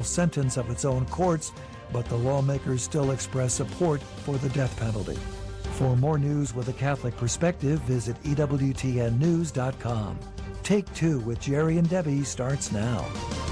sentence of its own courts, but the lawmakers still express support for the death penalty. For more news with a Catholic perspective, visit EWTNnews.com. Take Two with Jerry and Debbie starts now.